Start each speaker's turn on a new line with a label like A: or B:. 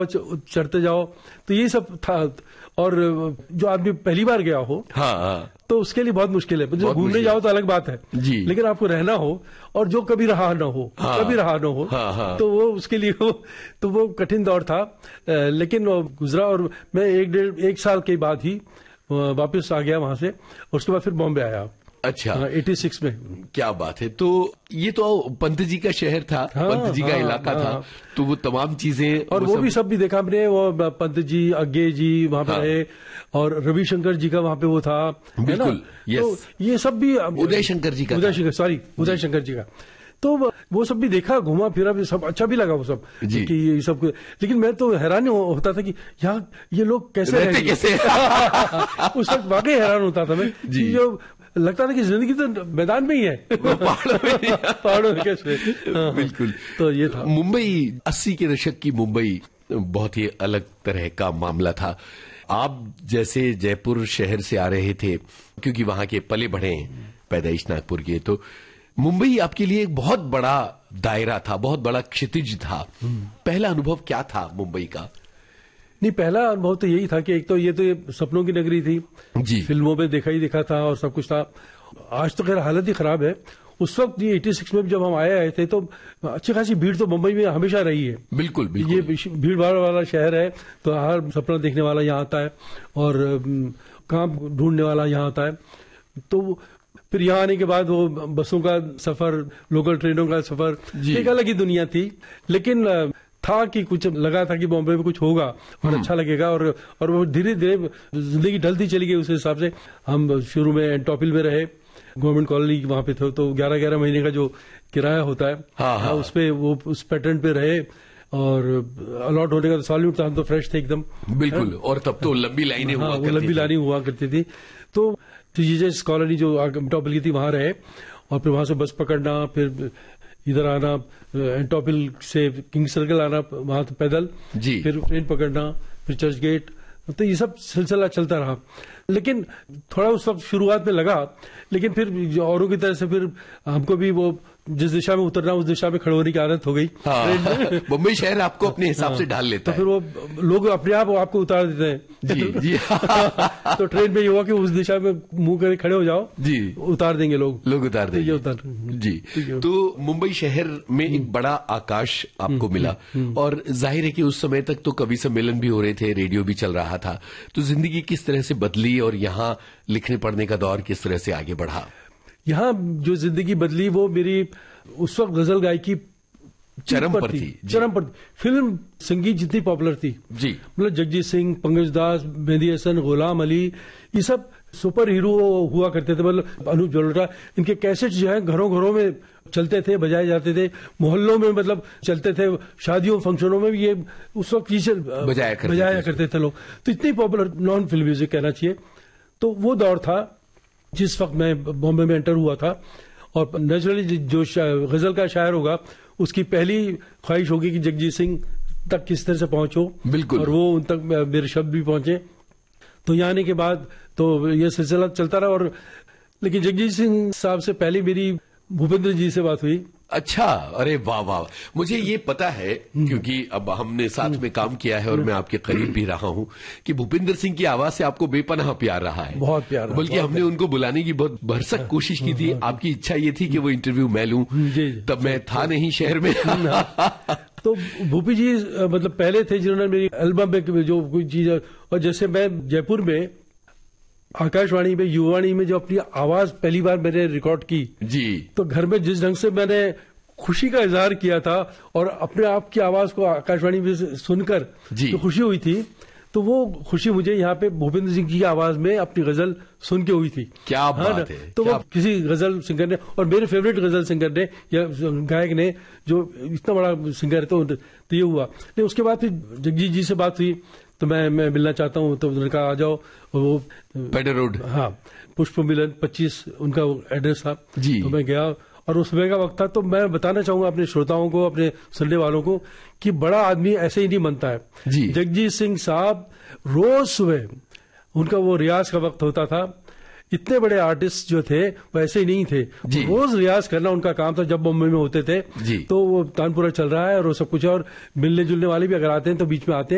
A: चढ़ते जाओ, तो ये सब था। और जो आदमी पहली बार गया हो,
B: हाँ,
A: तो उसके लिए बहुत मुश्किल है। जो घूमने जाओ तो अलग बात है
B: जी,
A: लेकिन आपको रहना हो, और जो कभी रहा ना हो, कभी रहा ना हो, तो वो उसके लिए तो वो कठिन दौर था। लेकिन वो गुजरा, और मैं एक साल के बाद ही वापस आ गया वहां से, और उसके बाद फिर बॉम्बे आया।
B: अच्छा,
A: 86 में।
B: क्या बात है। तो ये तो पंत जी का शहर था, पंत जी का इलाका था, तो वो तमाम चीजें,
A: और वो भी सब भी देखा हमने। वो पंत जी, अज्ञे जी वहां पे रहे, और रविशंकर जी का वहां पे वो था,
B: बिल्कुल,
A: तो ये सब भी,
B: उदय शंकर जी का,
A: उदय शंकर जी का, तो वो सब भी देखा, घूमा फिरा भी, सब अच्छा भी लगा वो सब कि ये सब। लेकिन मैं तो हैरान होता था कि यहाँ ये लोग कैसे
B: रहते कैसे
A: उस वक्त वाकई हैरान होता था मैं, जो लगता था कि जिंदगी तो मैदान में ही है, पहाड़ों में कैसे।
B: बिल्कुल।
A: तो ये था
B: मुंबई, 80 के दशक की मुंबई बहुत ही अलग तरह का मामला था। आप जैसे जयपुर शहर से आ रहे थे, क्योंकि वहां के पले बढ़े, पैदाइश नागपुर के, तो मुंबई आपके लिए एक बहुत बड़ा दायरा था, बहुत बड़ा क्षितिज था। पहला अनुभव क्या था मुंबई का?
A: नहीं, पहला अनुभव तो यही था कि एक तो ये सपनों की नगरी थी
B: जी,
A: फिल्मों में देखा ही देखा था, और सब कुछ था। आज तो खैर हालत ही खराब है। उस वक्त ये 86 में जब हम आए थे, तो अच्छी खासी भीड़ तो मुंबई में हमेशा रही है।
B: बिल्कुल, बिल्कुल।
A: ये भीड़ भाड़ वाला शहर है, तो हर सपना देखने वाला यहाँ आता है, और काम ढूंढने वाला यहाँ आता है। तो फिर यहाँ आने के बाद वो बसों का सफर, लोकल ट्रेनों का सफर, एक अलग ही दुनिया थी। लेकिन था कि कुछ लगा था कि बॉम्बे में कुछ होगा और अच्छा लगेगा, और वो धीरे धीरे जिंदगी ढलती चली गई। उस हिसाब से हम शुरू में एंटोपिल में रहे, गवर्नमेंट कॉलोनी वहां पे थे, तो 11-11 महीने का जो किराया होता है, उस पे वो उस पैटर्न पे रहे, और अलॉट होने का तो सॉल्यूट था, हम तो फ्रेश थे एकदम।
B: बिल्कुल, और तब तो लंबी लाइनें हुआ करती थी।
A: लंबी लाइनें हुआ करती थी। तो जीजेस कॉलोनी जो एंटोपिल की थी, वहां रहे, और फिर वहां से बस पकड़ना, फिर इधर आना, एंटोपिल से किंग सर्कल आना, वहां तो पैदल, फिर ट्रेन पकड़ना, फिर चर्च गेट, तो ये सब सिलसिला चलता रहा। लेकिन थोड़ा उस वक्त शुरुआत में लगा, लेकिन फिर औरों की तरह से फिर हमको भी वो जिस दिशा में उतरना उस दिशा में खड़े होने की आदत हो गई।
B: मुंबई शहर आपको अपने हिसाब से ढाल लेता
A: है, तो फिर वो लोग अपने आप आपको उतार देते हैं।
B: जी, जी।
A: तो ट्रेन में ये हुआ कि उस दिशा में मुंह करके खड़े हो जाओ, जी, उतार देंगे लोग उतार देंगे।
B: जी, तो मुंबई शहर में एक बड़ा आकाश आपको मिला, और जाहिर है कि उस समय तक तो कवि सम्मेलन भी हो रहे थे, रेडियो भी चल रहा था। तो जिंदगी किस तरह से बदली, और यहाँ लिखने पढ़ने का दौर किस तरह से आगे बढ़ा?
A: यहाँ जो जिंदगी बदली, वो मेरी उस वक्त गजल गायकी
B: चरम पर थी।
A: फिल्म संगीत जितनी पॉपुलर थी, जी, मतलब जगजीत सिंह, पंकज दास, मेहंदी हसन, गुलाम अली, ये सब सुपर हीरो हुआ करते थे। मतलब अनूप जलोटा, इनके कैसेट जो है घरों घरों में चलते थे, बजाए जाते थे, मोहल्लों में मतलब चलते थे, शादियों फंक्शनों में भी ये उस वक्त बजाया करते थे लोग। तो इतनी पॉपुलर नॉन फिल्म म्यूजिक कहना चाहिए। तो वो दौर था जिस वक्त मैं बॉम्बे में एंटर हुआ था, और नेचुरली जो गजल का शायर होगा, उसकी पहली ख्वाहिश होगी कि जगजीत सिंह तक किस तरह से पहुंचो, बिल्कुल, और वो उन तक मेरे शब्द भी पहुंचे। तो यहाँ आने के बाद तो ये सिलसिला चलता रहा। और लेकिन जगजीत सिंह साहब से पहले मेरी भूपेंद्र जी से बात हुई।
B: अच्छा, अरे वाह वाह। मुझे ये पता है, क्योंकि अब हमने साथ में काम किया है, और मैं आपके करीब भी रहा हूँ, कि भूपेंद्र सिंह की आवाज से आपको बेपनाह प्यार रहा है।
A: बहुत प्यार,
B: बल्कि हमने उनको बुलाने की बहुत भरसक कोशिश की थी। आपकी इच्छा ये थी कि वो इंटरव्यू मैं लूं, तब मैं था नहीं शहर में।
A: तो भूपी जी मतलब पहले थे जिन्होंने मेरी एल्बम में जो कोई चीज, और जैसे मैं जयपुर में आकाशवाणी में, युवाणी में जो अपनी आवाज पहली बार मैंने रिकॉर्ड की, जी, तो घर में जिस ढंग से मैंने खुशी का इजहार किया था, और अपने आप की आवाज को आकाशवाणी में सुनकर जो खुशी हुई थी, तो वो खुशी मुझे यहाँ पे भूपेंद्र सिंह की आवाज में अपनी गजल सुन के हुई थी।
B: क्या बात है।
A: तो वो किसी गजल सिंगर ने, और मेरे फेवरेट गजल सिंगर ने या गायक ने, जो इतना बड़ा सिंगर है, तो ये हुआ। नहीं, उसके बाद फिर जगजीत जी से बात हुई, तो मैं मिलना चाहता हूँ, तो उन्होंने कहा आ जाओ। वो
B: पेडर रोड,
A: हाँ, पुष्प मिलन 25 उनका एड्रेस था, जी, तो मैं गया, और उस समय का वक्त था। तो मैं बताना चाहूंगा अपने श्रोताओं को, अपने सुनने वालों को, कि बड़ा आदमी ऐसे ही नहीं बनता है। जी, जगजीत सिंह साहब रोज सुबह उनका वो रियाज का वक्त होता था। इतने बड़े आर्टिस्ट जो थे वैसे ही नहीं थे, रोज रियाज करना उनका काम था। जब बॉम्बे में होते थे, तो वो तानपुरा चल रहा है और वो सब कुछ, और मिलने जुलने वाले भी अगर आते हैं तो बीच में आते हैं।